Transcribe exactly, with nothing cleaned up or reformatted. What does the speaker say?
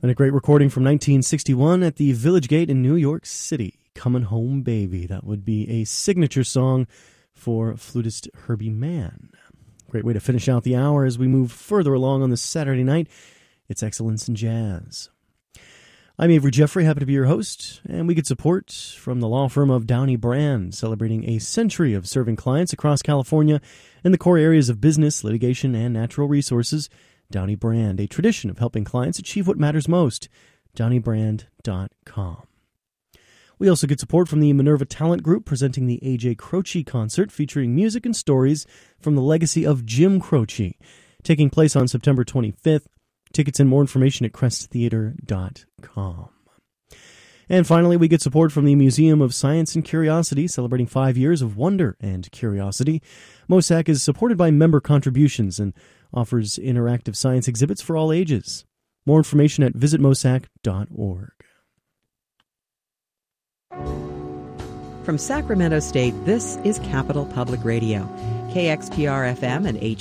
And a great recording from nineteen sixty-one at the Village Gate in New York City. Comin' Home Baby. That would be a signature song for flutist Herbie Mann. Great way to finish out the hour as we move further along on this Saturday night. It's Excellence in Jazz. I'm Avery Jeffrey, happy to be your host, and we get support from the law firm of Downey Brand, celebrating a century of serving clients across California in the core areas of business, litigation, and natural resources. Downey Brand, a tradition of helping clients achieve what matters most. downey brand dot com. We also get support from the Minerva Talent Group, presenting the A J Croce Concert, featuring music and stories from the legacy of Jim Croce, taking place on September twenty-fifth. Tickets and more information at crest theater dot com. And finally, we get support from the Museum of Science and Curiosity, celebrating five years of wonder and curiosity. MOSAC is supported by member contributions and offers interactive science exhibits for all ages. More information at visit mosac dot org. From Sacramento State, this is Capital Public Radio, K X P R F M and H